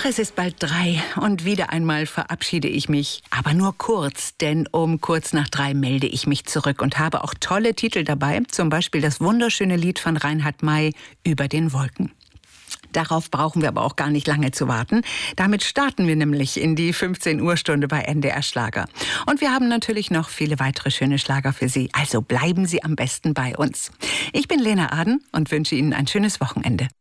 Ach, es ist bald 3 und wieder einmal verabschiede ich mich. Aber nur kurz, denn um kurz nach 3 melde ich mich zurück und habe auch tolle Titel dabei. Zum Beispiel das wunderschöne Lied von Reinhard May, Über den Wolken. Darauf brauchen wir aber auch gar nicht lange zu warten. Damit starten wir nämlich in die 15-Uhr-Stunde bei NDR Schlager. Und wir haben natürlich noch viele weitere schöne Schlager für Sie. Also bleiben Sie am besten bei uns. Ich bin Lena Aden und wünsche Ihnen ein schönes Wochenende.